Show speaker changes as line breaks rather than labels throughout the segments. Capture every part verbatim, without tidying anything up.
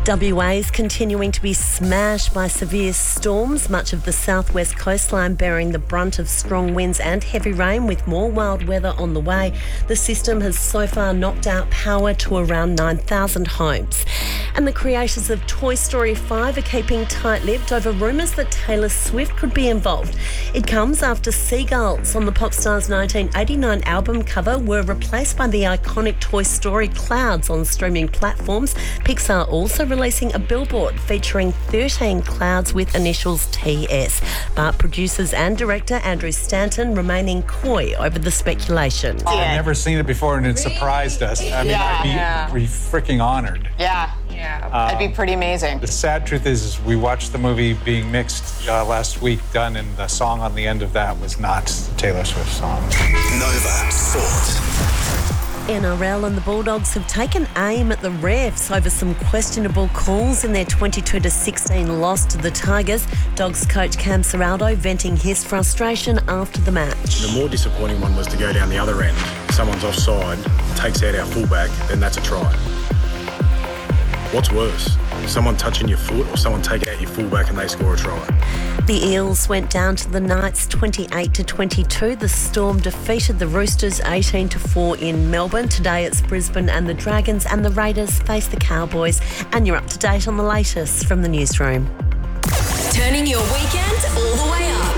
W A is continuing to be smashed by severe storms, much of the southwest coastline bearing the brunt of strong winds and heavy rain with more wild weather on the way. The system has so far knocked out power to around nine thousand homes. And the creators of Toy Story five are keeping tight-lipped over rumours that Taylor Swift could be involved. It comes after seagulls on the pop star's nineteen eighty-nine album cover were replaced by the iconic Toy Story clouds on streaming platforms. Pixar also releasing a billboard featuring thirteen clouds with initials T S. But producers and director Andrew Stanton remaining coy over the speculation.
Yeah. I've never seen it before and it surprised us. I mean,
Yeah.
I'd be,
Yeah.
be freaking honored.
Yeah. Yeah. That'd be pretty amazing.
The sad truth is, is we watched the movie being mixed uh, last week done, and the song on the end of that was not the Taylor Swift song.
Nova Sport.
N R L and the Bulldogs have taken aim at the refs over some questionable calls in their twenty-two to sixteen loss to the Tigers. Dogs coach Cam Serraldo venting his frustration after the match.
The more disappointing one was to go down the other end. Someone's offside, takes out our fullback, then that's a try. What's worse? Someone touching your foot or someone taking out your fullback and they score a try?
The Eels went down to the Knights twenty-eight to twenty-two. The Storm defeated the Roosters eighteen to four in Melbourne. Today it's Brisbane and the Dragons, and the Raiders face the Cowboys. And you're up to date on the latest from the newsroom.
Turning your weekend all the way up.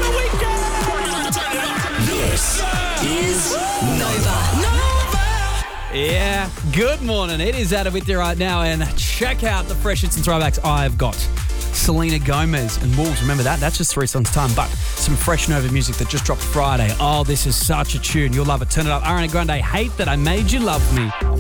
This is Nova. Nova.
Yeah, good morning. It is Adam with you right now, and check out the fresh hits and throwbacks I've got. Selena Gomez and Wolves, remember that? That's just three songs' time, but some fresh Nova music that just dropped Friday. Oh, this is such a tune. You'll love it. Turn it up. Ariana Grande, Hate That I Made You Love Me.